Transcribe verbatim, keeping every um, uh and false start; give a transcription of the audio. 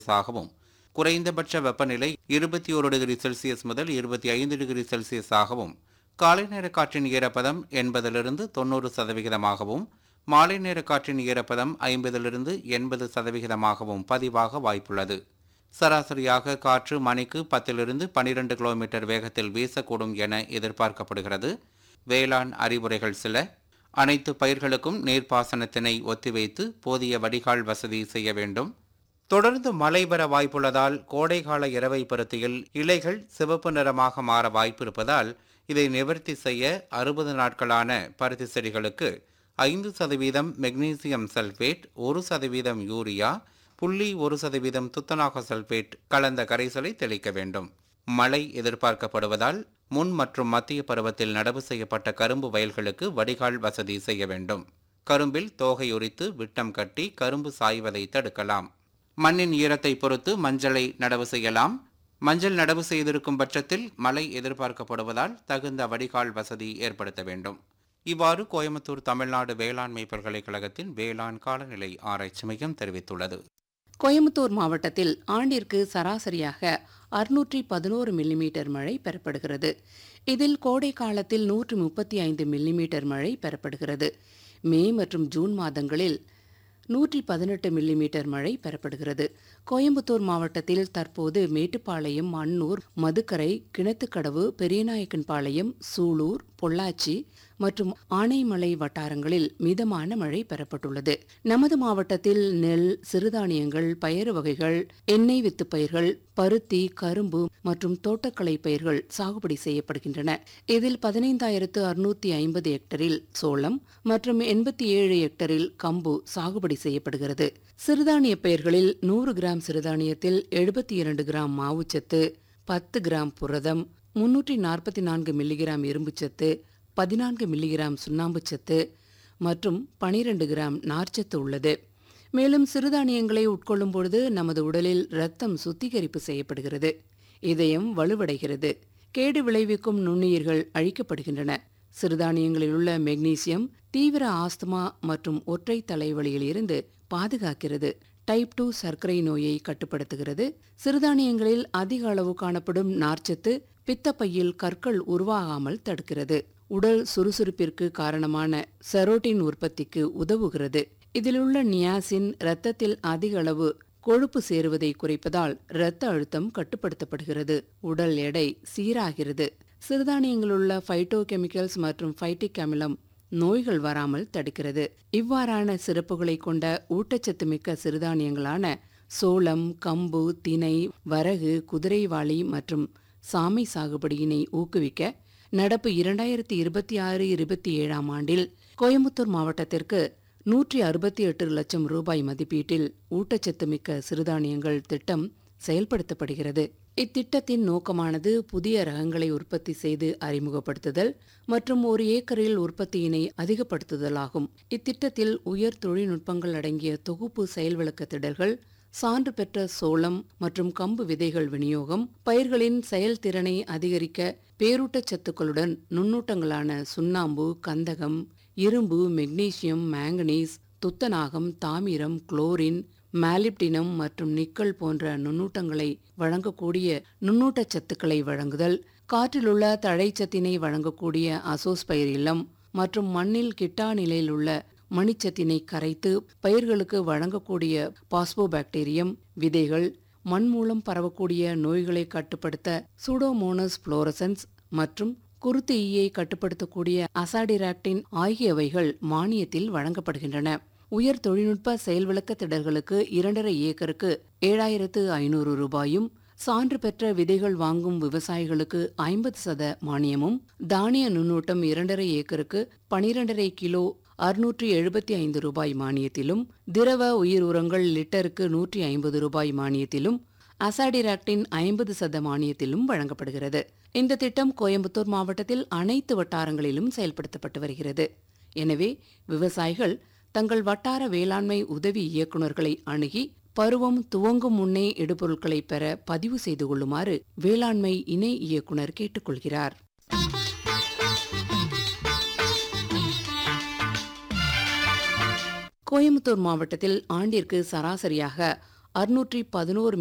ஆகவும் குறைந்தபட்ச வெப்பநிலை இருபத்தி ஒரு டிகிரி செல்சியஸ் முதல் இருபத்தி ஐந்து டிகிரி செல்சியஸ் ஆகவும், காலை நேர காற்றின் ஈரப்பதம் எண்பதிலிருந்து தொண்ணூறு சதவிகிதமாகவும், மாலை நேர காற்றின் ஈரப்பதம் ஐம்பதிலிருந்து எண்பது சதவிகிதமாகவும் பதிவாக வாய்ப்புள்ளது. சராசரியாக காற்று மணிக்கு பத்திலிருந்து பனிரெண்டு கிலோமீட்டர் வேகத்தில் வீசக்கூடும் என எதிர்பார்க்கப்படுகிறது. வேளாண் அறிவுரைகள் சில. அனைத்து பயிர்களுக்கும் நீர்ப்பாசனத்தினை ஒத்திவைத்து போதிய வடிகால் வசதி செய்ய வேண்டும். தொடர்ந்து மழை பெற வாய்ப்புள்ளதால் கோடைகால இரவை பருத்தியில் இலைகள் சிவப்பு நிறமாக மாற வாய்ப்பிருப்பதால் இதை நிவர்த்தி செய்ய அறுபது நாட்களான பருத்தி செடிகளுக்கு ஐந்து சதவீதம் மெக்னீசியம் சல்பேட், ஒரு சதவீதம் யூரியா, புள்ளி ஒரு சதவீதம் துத்தநாக சல்பேட் கலந்த கரைசலை தெளிக்க வேண்டும். மழை எதிர்பார்க்கப்படுவதால் முன் மற்றும் மத்திய பருவத்தில் நடவு செய்யப்பட்ட கரும்பு வயல்களுக்கு வடிகால் வசதி செய்ய வேண்டும். கரும்பில் தோகை உரித்து விட்டம் கட்டி கரும்பு சாய்வதை தடுக்கலாம். மண்ணின் ஈரத்தை பொறுத்து மஞ்சளை நடவு செய்யலாம். மஞ்சள் நடவு செய்திருக்கும் பட்சத்தில் மழை எதிர்பார்க்கப்படுவதால் தகுந்த வடிகால் வசதி ஏற்படுத்த வேண்டும். இவ்வாறு கோயம்புத்தூர் தமிழ்நாடு வேளாண்மை பல்கலைக்கழகத்தின் வேளாண் காலநிலை ஆராய்ச்சி மையம் தெரிவித்துள்ளது. கோயம்புத்தூர் மாவட்டத்தில் ஆண்டிற்கு சராசரியாக அறுநூற்றி பதினோரு மில்லிமீட்டர் மழை பெறப்படுகிறது. இதில் கோடை காலத்தில் நூற்று முப்பத்தி ஐந்து மில்லிமீட்டர் மழை பெறப்படுகிறது. மே மற்றும் ஜூன் மாதங்களில் நூற்றி பதினெட்டு மில்லிமீட்டர் மழை பெறப்படுகிறது. கோயம்புத்தூர் மாவட்டத்தில் தற்போது மேட்டுப்பாளையம், அன்னூர், மதுக்கரை, கிணத்துக்கடவு, பெரியநாயக்கன்பாளையம், சூலூர், பொள்ளாச்சி மற்றும் ஆனைமலை வட்டாரங்களில் மிதமான மழை பெறப்பட்டுள்ளது. நமது மாவட்டத்தில் நெல், சிறுதானியங்கள், பயறு வகைகள், எண்ணெய் வித்து பயிர்கள், பருத்தி, கரும்பு மற்றும் தோட்டக்கலை பயிர்கள் சாகுபடி செய்யப்படுகின்றன. இதில் பதினைந்தாயிரத்து அறுநூத்தி ஐம்பது ஹெக்டரில் சோளம் மற்றும் எண்பத்தி ஏழு ஹெக்டரில் கம்பு சாகுபடி செய்யப்படுகிறது. சிறுதானிய பயிர்களில் நூறு கிராம் சிறுதானியத்தில் எழுபத்தி இரண்டு கிராம் மாவுச்சத்து, பத்து கிராம் புரதம், முன்னூற்றி நாற்பத்தி நான்கு மில்லிகிராம் இரும்புச்சத்து, பதினான்கு மில்லிகிராம் சுண்ணாம்புச்சத்து மற்றும் பனிரெண்டு கிராம் நார்ச்சத்து உள்ளது. மேலும் சிறுதானியங்களை உட்கொள்ளும் பொழுது நமது உடலில் இரத்தம் சுத்திகரிப்பு செய்யப்படுகிறது, இதயம் வலுவடைகிறது, கேடு விளைவிக்கும் நுண்ணுயிர்கள் அழிக்கப்படுகின்றன. சிறுதானியங்களில் உள்ள மெக்னீசியம் தீவிர ஆஸ்துமா மற்றும் ஒற்றை தலைவலியில் இருந்து பாதுகாக்கிறது. டைப் டூ சர்க்கரை நோயை கட்டுப்படுத்துகிறது. சிறுதானியங்களில் அதிக அளவு காணப்படும் நார்ச்சத்து பித்தப்பையில் கற்கள் உருவாகாமல் தடுக்கிறது. உடல் சுறுசுறுப்பிற்கு காரணமான செரோட்டின் உற்பத்திக்கு உதவுகிறது. இதிலுள்ள நியாசின் இரத்தத்தில் அதிக அளவு கொழுப்பு சேருவதை குறைப்பதால் இரத்த அழுத்தம் கட்டுப்படுத்தப்படுகிறது. உடல் எடை சீராகிறது. சிறுதானியங்களுள்ள பைட்டோ கெமிக்கல்ஸ் மற்றும் பைட்டிக் அமிலம் நோய்கள் வராமல் தடுக்கிறது. இவ்வாறான சிறப்புகளை கொண்ட ஊட்டச்சத்து மிக்க சிறுதானியங்களான சோளம், கம்பு, திணை, வரகு, குதிரைவாளி மற்றும் சாமை சாகுபடியினை ஊக்குவிக்க நடப்பு இரண்டாயிரத்தி இருபத்தி ஆறு இருபத்தி ஏழாம் ஆண்டில் கோயம்புத்தூர் மாவட்டத்திற்கு நூற்றி அறுபத்தி எட்டு லட்சம் ரூபாய் மதிப்பீட்டில் ஊட்டச்சத்து மிக்க சிறுதானியங்கள் திட்டம் செயல்படுத்தப்படுகிறது. இத்திட்டத்தின் நோக்கமானது புதிய ரகங்களை உற்பத்தி செய்து அறிமுகப்படுத்துதல் மற்றும் ஒரு ஏக்கரில் உற்பத்தியினை அதிகப்படுத்துதலாகும். இத்திட்டத்தில் உயர் தொழில்நுட்பங்கள் அடங்கிய தொகுப்பு செயல் விளக்க திடல்கள், சான்று பெற்ற சோளம் மற்றும் கம்பு விதைகள் விநியோகம், பயிர்களின் செயல்திறனை அதிகரிக்க பேரூட்டச்சத்துக்களுடன் நுண்ணூட்டங்களான சுண்ணாம்பு, கந்தகம், இரும்பு, மெக்னீசியம், மாங்கனீஸ், துத்தநாகம், தாமிரம், குளோரின், மாலிப்டினம் மற்றும் நிக்கல் போன்ற நுண்ணூட்டங்களை வழங்கக்கூடிய நுண்ணூட்டச்சத்துக்களை வழங்குதல், காற்றிலுள்ள தழைச்சத்தினை வழங்கக்கூடிய அசோஸ்பைர் இல்லம் மற்றும் மண்ணில் கிட்டா நிலையில் உள்ள மணிச்சத்தினை கரைத்து பயிர்களுக்கு வழங்கக்கூடிய பாஸ்போபாக்டீரியம், விதைகள், மண் மூலம் பரவக்கூடிய நோய்களை கட்டுப்படுத்த சூடோமோனஸ் புளோரசன்ஸ் மற்றும் குருத்து ஈயை கட்டுப்படுத்தக்கூடிய அசாடிராக்டின் ஆகியவைகள் மானியத்தில் வழங்கப்படுகின்றன. உயர் தொழில்நுட்ப செயல்விளக்க திடல்களுக்கு இரண்டரை ஏக்கருக்கு ஏழாயிரத்து ஐநூறு ரூபாயும், சான்று பெற்ற விதைகள் வாங்கும் விவசாயிகளுக்கு ஐம்பது சத மானியமும், தானிய நுண்ணூட்டம் இரண்டரை ஏக்கருக்கு பனிரெண்டரை கிலோ அறுநூற்றி எழுபத்தி ஐந்து ரூபாய் மானியத்திலும், திரவ உயிர் உரங்கள் லிட்டருக்கு நூற்றி ஐம்பது ரூபாய் மானியத்திலும், அசாடிராக்டின் ஐம்பது சத மானியத்திலும் வழங்கப்படுகிறது. இந்த திட்டம் கோயம்புத்தூர் மாவட்டத்தில் அனைத்து வட்டாரங்களிலும் செயல்படுத்தப்பட்டு வருகிறது. எனவே விவசாயிகள் தங்கள் வட்டார வேளாண்மை உதவி இயக்குநர்களை அணுகி பருவம் துவங்கும் முன்னே இடுபொருட்களை பெற பதிவு செய்து கொள்ளுமாறு வேளாண்மை இணை இயக்குனர் கேட்டுக்கொள்கிறார். கோயம்புத்தூர் மாவட்டத்தில் ஆண்டிற்கு சராசரியாக அறுநூற்றி பதினோரு